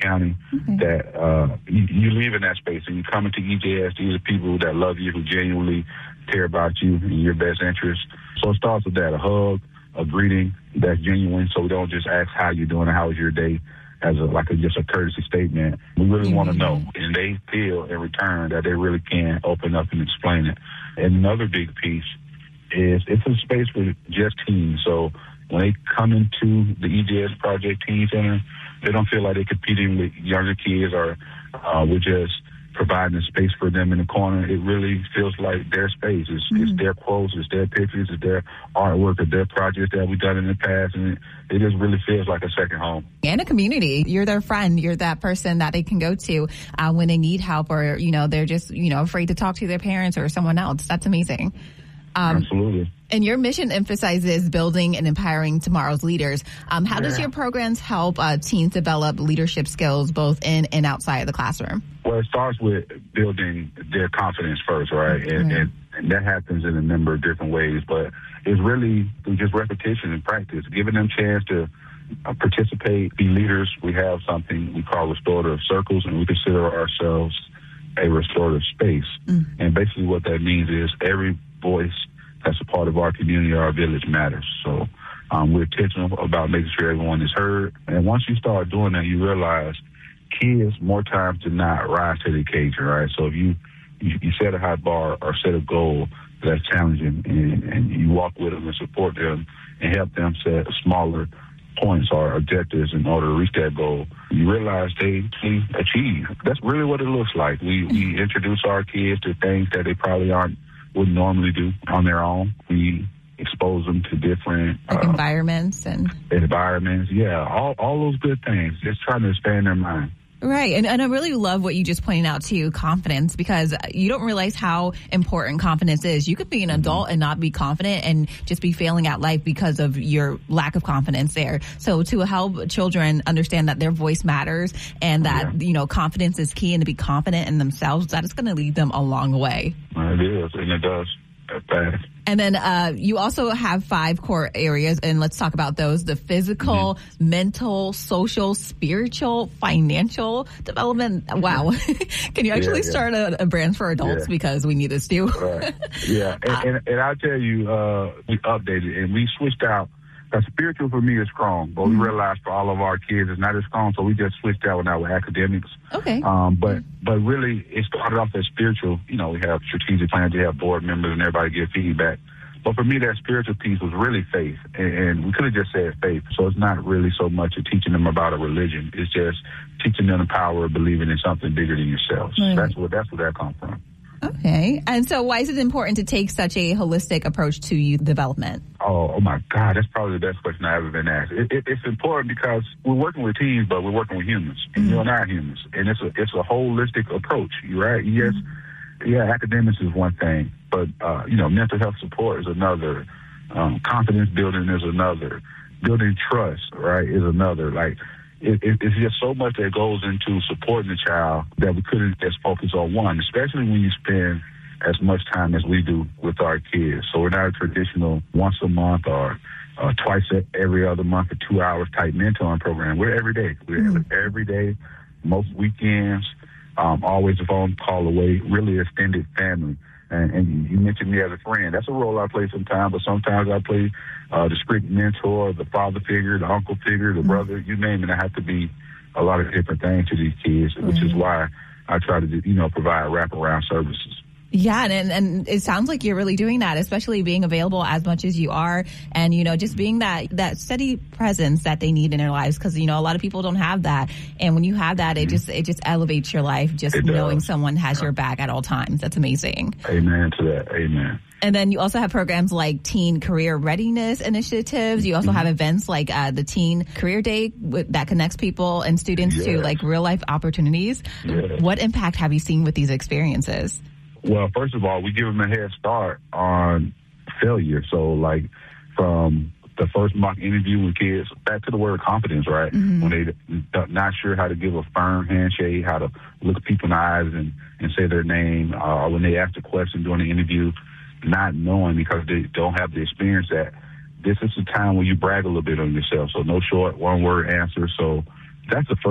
County, that you live in that space and you come into EJS. These are people that love you, who genuinely care about you and your best interest. So it starts with that, a hug, a greeting that's genuine, so we don't just ask how you're doing or how was your day as just a courtesy statement. We really want to know, and they feel in return that they really can open up and explain it. And another big piece is it's a space for just teens. So when they come into the EJS Project Teen Center, they don't feel like they're competing with younger kids or we're just providing a space for them in the corner. It really feels like their space. It's their quotes, it's their pictures, it's their artwork, it's their projects that we've done in the past, and it just really feels like a second home. And a community. You're their friend. You're that person that they can go to when they need help or, they're just, afraid to talk to their parents or someone else. That's amazing. Absolutely. And your mission emphasizes building and empowering tomorrow's leaders. How does your programs help teens develop leadership skills both in and outside of the classroom? Well, it starts with building their confidence first, right? And that happens in a number of different ways, but it's really through just repetition and practice, giving them a chance to participate, be leaders. We have something we call restorative circles, and we consider ourselves a restorative space. And basically what that means is every voice that's a part of our community, our village matters. So we're intentional about making sure everyone is heard. And once you start doing that, you realize kids more times than not rise to the occasion, right? So if you set a high bar or set a goal that's challenging and you walk with them and support them and help them set smaller points or objectives in order to reach that goal, you realize they achieve. That's really what it looks like. We introduce our kids to things that they probably wouldn't normally do on their own. We expose them to different environments. Yeah, all those good things. Just trying to expand their mind. Right. And I really love what you just pointed out too, confidence, because you don't realize how important confidence is. You could be an adult and not be confident and just be failing at life because of your lack of confidence there. So to help children understand that their voice matters and that, confidence is key, and to be confident in themselves, that is going to lead them a long way. It is, and it does. Fast. And then you also have 5 core areas, and let's talk about those: the physical, mental, social, spiritual, financial development. Wow. Can you actually start a brand for adults? Because we need this too. Right. Yeah. And I'll tell you, we updated and we switched out. Spiritual for me is strong, but we realized for all of our kids it's not as strong, so we just switched out now with academics. Okay. But really, it started off as spiritual. We have strategic plans, we have board members, and everybody give feedback. But for me, that spiritual piece was really faith, and we could have just said faith. So it's not really so much of teaching them about a religion. It's just teaching them the power of believing in something bigger than yourself. Right. That's where that comes from. Okay. And so why is it important to take such a holistic approach to youth development? Oh my God, that's probably the best question I've ever been asked. It's important because we're working with teens, but we're working with humans, and you and I are humans. And it's a holistic approach, right? Yes, academics is one thing, but, mental health support is another. Confidence building is another. Building trust, right, is another. It's just so much that goes into supporting the child that we couldn't just focus on one, especially when you spend as much time as we do with our kids. So we're not a traditional once a month or twice every other month or 2 hours type mentoring program. We're every day. We're every day, most weekends, always a phone call away, really extended family. And you mentioned me as a friend. That's a role I play sometimes, but sometimes I play the strict mentor, the father figure, the uncle figure, the brother, you name it. I have to be a lot of different things to these kids, which is why I try to provide wraparound services. Yeah, and it sounds like you're really doing that, especially being available as much as you are, and just being that steady presence that they need in their lives, because a lot of people don't have that, and when you have that, it just elevates your life, just knowing someone has your back at all times. That's amazing. Amen to that. Amen. And then you also have programs like Teen Career Readiness Initiatives. You also have events like the Teen Career Day that connects people and students to real life opportunities. What impact have you seen with these experiences? Well, first of all, we give them a head start on failure. So, from the first mock interview with kids, back to the word confidence, right? When they're not sure how to give a firm handshake, how to look people in the eyes and say their name, or when they ask a question during the interview, not knowing because they don't have the experience that this is the time when you brag a little bit on yourself. So no short, one-word answer. So that's the first